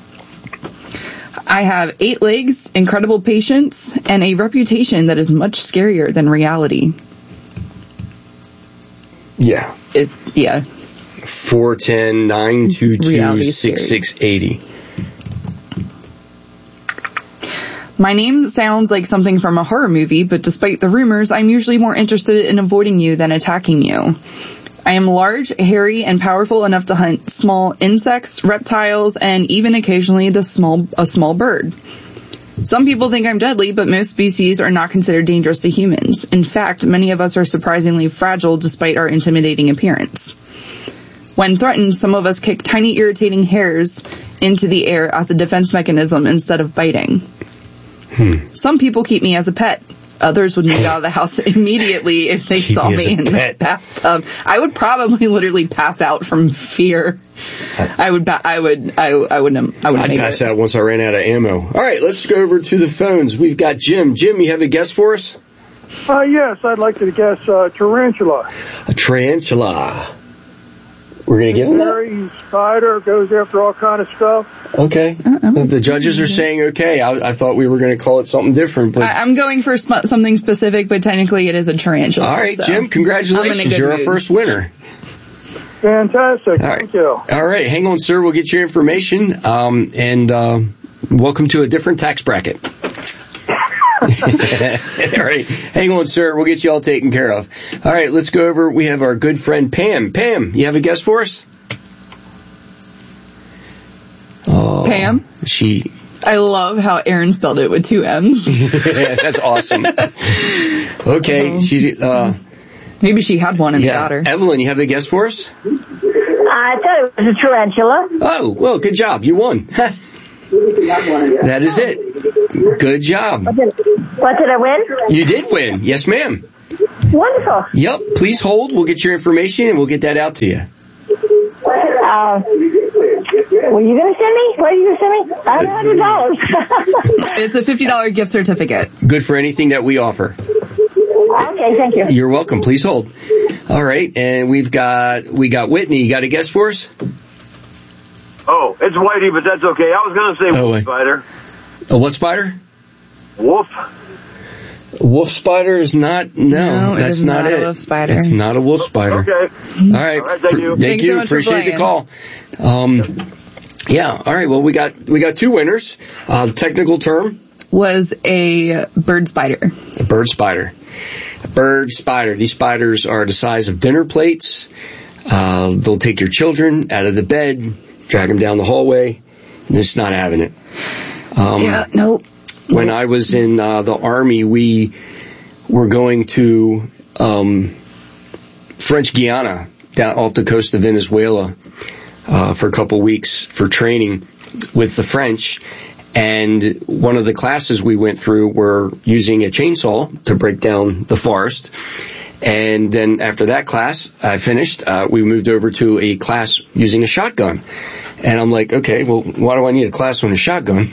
S6: I have eight legs, incredible patience, and a reputation that is much scarier than reality.
S5: Yeah.
S6: It, yeah.
S5: four one zero, nine two two, six six eight zero.
S6: My name sounds like something from a horror movie, but despite the rumors, I'm usually more interested in avoiding you than attacking you. I am large, hairy, and powerful enough to hunt small insects, reptiles, and even occasionally the small a small bird. Some people think I'm deadly, but most species are not considered dangerous to humans. In fact, many of us are surprisingly fragile despite our intimidating appearance. When threatened, some of us kick tiny irritating hairs into the air as a defense mechanism instead of biting. Hmm. Some people keep me as a pet. Others would move out of the house immediately if they keep saw me, me in the bathtub. I would probably literally pass out from fear. I would, ba- I would, I, I wouldn't, I wouldn't
S5: I'd
S6: make
S5: pass
S6: it.
S5: out once I ran out of ammo. All right, let's go over to the phones. We've got Jim. Jim, you have a guess for us?
S17: Uh, yes, I'd like to guess uh, tarantula.
S5: A tarantula. We're going to give him that?
S17: Scary spider, goes after all kind of stuff.
S5: Okay. Uh-oh. The judges are saying okay. I, I thought we were going to call it something different. But
S6: I, I'm going for sp- something specific, but technically it is a tarantula.
S5: all right,
S6: so
S5: Jim, congratulations. You're
S6: mood.
S5: our first winner.
S17: Fantastic.
S5: All right.
S17: Thank you.
S5: All right. Hang on, sir. We'll get your information. Um, and uh, welcome to a different tax bracket. All right. Hang on, sir. We'll get you all taken care of. All right. Let's go over. We have our good friend Pam. Pam, you have a guess for us? Oh,
S6: Pam?
S5: She...
S6: I love how Aaron spelled it with two M's.
S5: That's awesome. Okay. She, uh...
S6: Maybe she had one and
S5: yeah.
S6: got her.
S5: Evelyn, you have a guess for us?
S15: I thought it was a tarantula.
S5: Oh, well, good job. You won. That is it. Good job.
S15: What did, what did I win?
S5: You did win. Yes, ma'am.
S15: Wonderful.
S5: Yep. Please hold. We'll get your information and we'll get that out to you.
S15: Uh, were you going to send me? What are you going to send me? I have one hundred dollars.
S6: It's a fifty dollars gift certificate.
S5: Good for anything that we offer.
S15: Okay, thank you.
S5: You're welcome. Please hold. All right. And we've got, we got Whitney. You got a guess for us?
S18: Oh, it's Whitey, but that's okay. I was going to say
S5: Oh,
S18: wolf
S5: wait.
S18: spider.
S5: A what spider?
S18: Wolf.
S5: Wolf spider is not, no,
S6: No, it
S5: that's
S6: is
S5: not,
S6: not a
S5: it.
S6: wolf spider.
S5: It's not a wolf spider.
S18: Okay.
S5: All right.
S18: All right, thank you.
S5: Thank
S6: Thanks
S5: you.
S6: so much for
S5: Appreciate the
S6: playing.
S5: call. Um, yeah. All right. Well, we got, we got two winners. Uh, the technical term
S6: Was a bird spider.
S5: A bird spider. A bird spider. These spiders are the size of dinner plates. Uh, they'll take your children out of the bed, drag them down the hallway. Just not having it. Um,
S6: yeah, nope.
S5: When I was in uh, the Army, we were going to um, French Guiana, down off the coast of Venezuela, uh, for a couple weeks for training with the French. And one of the classes we went through were using a chainsaw to break down the forest. And then after that class I finished, uh, we moved over to a class using a shotgun. And I'm like, okay, well, why do I need a class on a shotgun?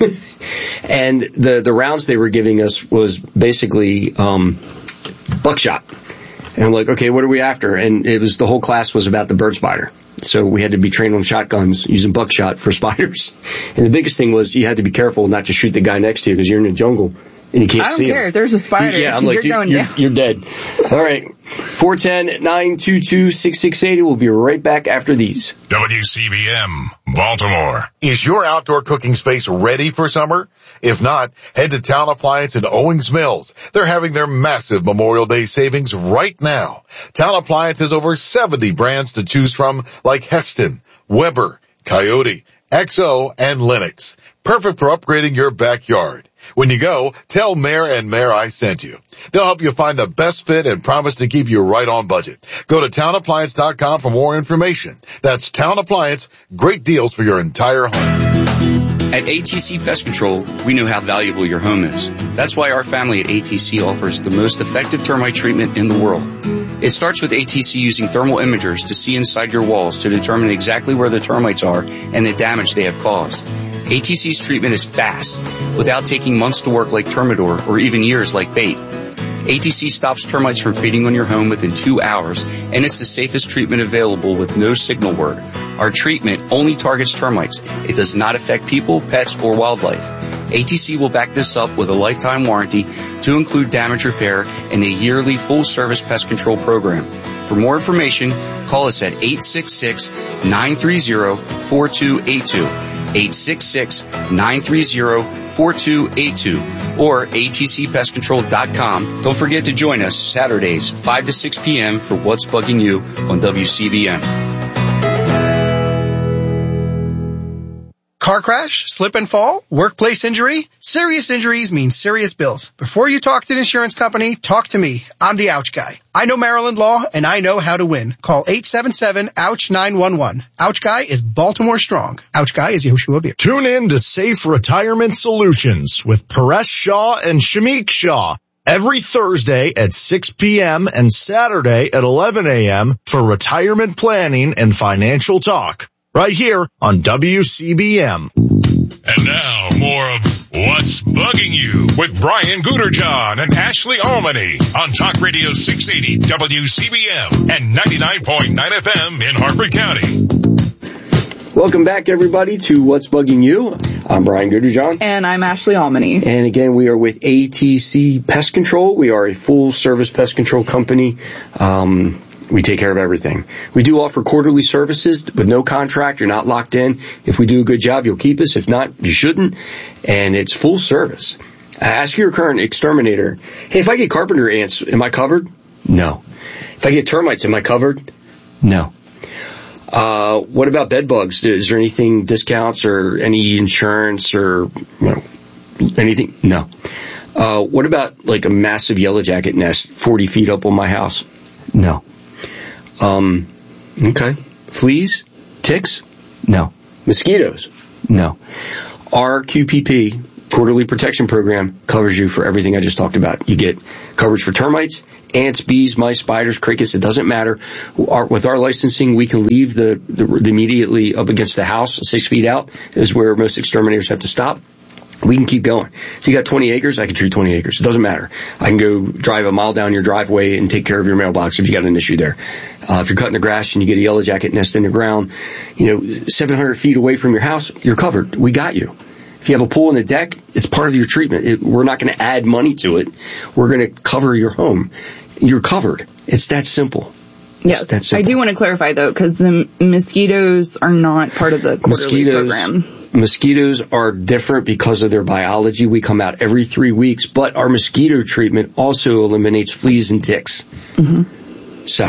S5: And the, the rounds they were giving us was basically, um, buckshot. And I'm like, okay, what are we after? And it was, the whole class was about the bird spider. So we had to be trained on shotguns using buckshot for spiders. And the biggest thing was you had to be careful not to shoot the guy next to you because you're in the jungle and you can't
S6: I don't
S5: see
S6: care
S5: him.
S6: if there's a spider.
S5: Yeah, I'm like,
S6: you're
S5: dude,
S6: going
S5: you're,
S6: down.
S5: you're dead. All right. four one zero, nine two two, six six eight zero. We'll be right back after these.
S4: W C B M, Baltimore.
S14: Is your outdoor cooking space ready for summer? If not, head to Town Appliance in Owings Mills. They're having their massive Memorial Day savings right now. Town Appliance has over seventy brands to choose from, like Heston, Weber, Coyote, X O, and Lennox. Perfect for upgrading your backyard. When you go, tell Mayor and Mayor I sent you. They'll help you find the best fit and promise to keep you right on budget. Go to town appliance dot com for more information. That's Town Appliance. Great deals for your entire home.
S19: At A T C Pest Control, we know how valuable your home is. That's why our family at A T C offers the most effective termite treatment in the world. It starts with A T C using thermal imagers to see inside your walls to determine exactly where the termites are and the damage they have caused. A T C's treatment is fast, without taking months to work like Termidor or even years like bait. A T C stops termites from feeding on your home within two hours, and it's the safest treatment available with no signal word. Our treatment only targets termites. It does not affect people, pets, or wildlife. A T C will back this up with a lifetime warranty to include damage repair and a yearly full-service pest control program. For more information, call us at eight six six, nine three zero, four two eight two. eight six six, nine three zero, four two eight two or A T C pest control dot com. Don't forget to join us Saturdays, five to six p.m. for What's Bugging You on W C B M.
S3: Car crash, slip and fall, workplace injury. Serious injuries mean serious bills. Before you talk to an insurance company, talk to me. I'm the Ouch Guy. I know Maryland law and I know how to win. Call eight seven seven, ouch, nine one one. Ouch Guy is Baltimore strong. Ouch Guy is Yoshua Beer.
S20: Tune in to Safe Retirement Solutions with Paresh Shaw and Shamik Shaw every Thursday at six p.m. and Saturday at eleven a.m. for retirement planning and financial talk. right here on W C B M.
S4: And now, more of What's Bugging You with Brian Guterjohn and Ashley Almany on Talk Radio six eighty W C B M and ninety-nine point nine F M in Harford County.
S5: Welcome back, everybody, to What's Bugging You. I'm Brian Guterjohn.
S6: And I'm Ashley Almany.
S5: And again, we are with A T C Pest Control. We are a full-service pest control company. Um, we take care of everything. We do offer quarterly services with no contract. You're not locked in. If we do a good job, you'll keep us. If not, you shouldn't. And it's full service. Ask your current exterminator, hey, if I get carpenter ants, am I covered? No. If I get termites, am I covered? No. Uh, what about bed bugs? Is there anything, discounts or any insurance or, you know, anything? No. Uh, what about like a massive yellow jacket nest forty feet up on my house? No. Um, okay. Fleas? Ticks? No. Mosquitoes? No. Our Q P P, Quarterly Protection Program, covers you for everything I just talked about. You get coverage for termites, ants, bees, mice, spiders, crickets, it doesn't matter. Our, with our licensing, we can leave the, the, the immediately up against the house, six feet out, is where most exterminators have to stop. We can keep going. If you got twenty acres, I can treat twenty acres. It doesn't matter. I can go drive a mile down your driveway and take care of your mailbox if you got an issue there. Uh, if you're cutting the grass and you get a yellow jacket nest in the ground, you know, seven hundred feet away from your house, you're covered. We got you. If you have a pool on the deck, it's part of your treatment. It, we're not going to add money to it. We're going to cover your home. You're covered. It's that simple.
S6: Yes,
S5: that simple.
S6: I do want to clarify though, because the mosquitoes are not part of the quarterly
S5: mosquitoes,
S6: program.
S5: Mosquitoes are different because of their biology. We come out every three weeks, but our mosquito treatment also eliminates fleas and ticks.
S6: Mm-hmm.
S5: So,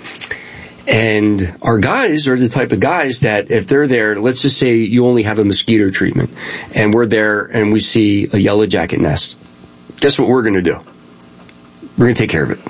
S5: and our guys are the type of guys that if they're there, let's just say you only have a mosquito treatment, and we're there and we see a yellow jacket nest. Guess what we're going to do? We're going to take care of it.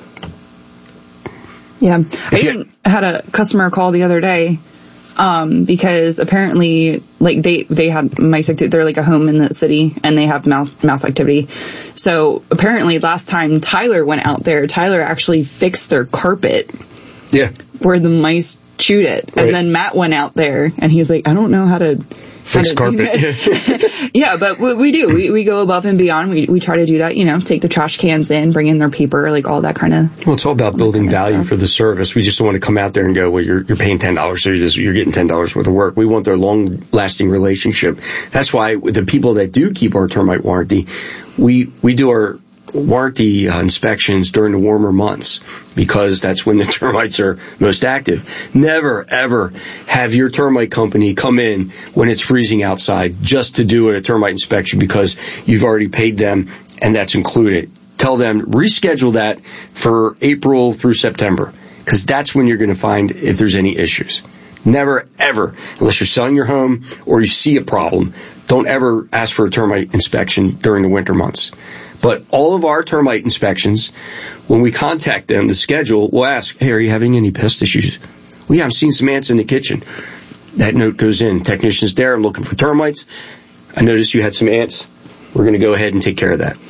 S6: Yeah. I even had a customer call the other day, um, because apparently, like, they, they had mice activity. They're like a home in the city and they have mouse, mouse activity. So apparently last time Tyler went out there, Tyler actually fixed their carpet.
S5: Yeah.
S6: Where the mice chewed it.
S5: Right.
S6: And then Matt went out there and he's like, I don't know how to
S5: fix carpet.
S6: Yeah, but we, we do. We, we go above and beyond. We, we try to do that, you know, take the trash cans in, bring in their paper, like all that kind of.
S5: Well, it's all about building value for the service. We just don't want to come out there and go, well, you're, you're paying ten dollars, so you're just, you're getting ten dollars worth of work. We want their long lasting relationship. That's why the people that do keep our termite warranty, we, we do our warranty uh, inspections during the warmer months because that's when the termites are most active. Never, ever have your termite company come in when it's freezing outside just to do a termite inspection because you've already paid them and that's included. Tell them, reschedule that for April through September because that's when you're going to find if there's any issues. Never, ever, unless you're selling your home or you see a problem, don't ever ask for a termite inspection during the winter months. But all of our termite inspections, when we contact them to schedule, we'll ask, hey, are you having any pest issues? Well, yeah, I'm seeing some ants in the kitchen. That note goes in. Technician's there. I'm looking for termites. I noticed you had some ants. We're going to go ahead and take care of that.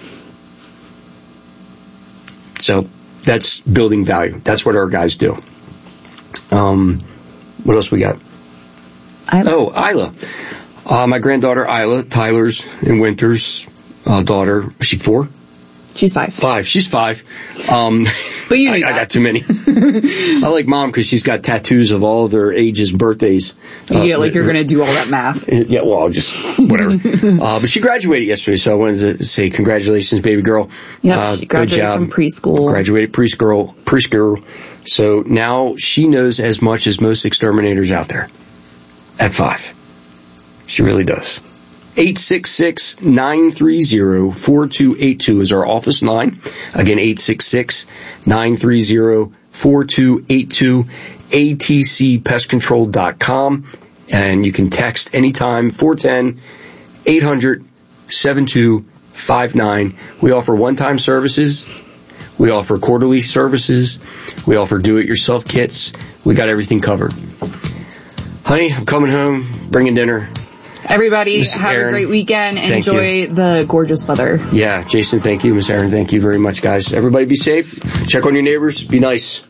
S5: So that's building value. That's what our guys do. Um, what else we got?
S6: Isla.
S5: Oh, Isla. Uh, my granddaughter Isla, Tyler's and Winter's uh, daughter. Is she four?
S6: She's five.
S5: Five. She's five. Um,
S6: but you
S5: I, I got too many. I like mom because she's got tattoos of all of their ages, birthdays.
S6: Uh, yeah, like
S5: uh,
S6: you're going to do all that math.
S5: Yeah, well, I'll just, whatever. uh, but she graduated yesterday, so I wanted to say congratulations, baby girl.
S6: Yeah,
S5: uh,
S6: she graduated
S5: good job.
S6: from preschool.
S5: Graduated preschool, preschool. So now she knows as much as most exterminators out there at five. She really does. eight six six, nine three zero, four two eight two is our office line. Again, eight six six, nine three zero, four two eight two, A T C pest control dot com. And you can text anytime, four one zero, eight hundred, seven two five nine. We offer one-time services. We offer quarterly services. We offer do-it-yourself kits. We got everything covered. Honey, I'm coming home, bringing dinner.
S6: Everybody,
S5: Miss
S6: have
S5: Aaron,
S6: a great weekend and
S5: thank
S6: enjoy
S5: you.
S6: the gorgeous weather.
S5: Yeah, Jason, thank you. Miss Aaron, thank you very much, guys. Everybody be safe. Check on your neighbors. Be nice.